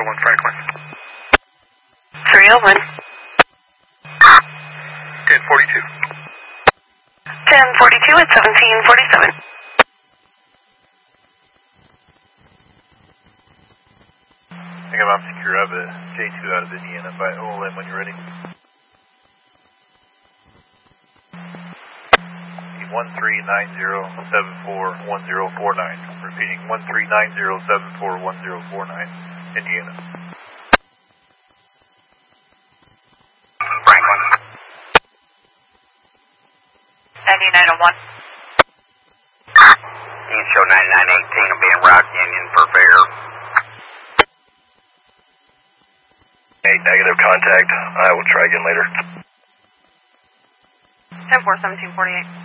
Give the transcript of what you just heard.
301 Franklin. 301. 1042. 1042 at 1747. I think I'm secure. I have a J2 out of Indiana by OLM when you're ready. 1390741049. Repeating 1390741049. Indiana. Franklin. Indiana 1. You can show 9918 will be in Rock Union for fare. 8 negative contact. I will try again later. 10-4, 1748.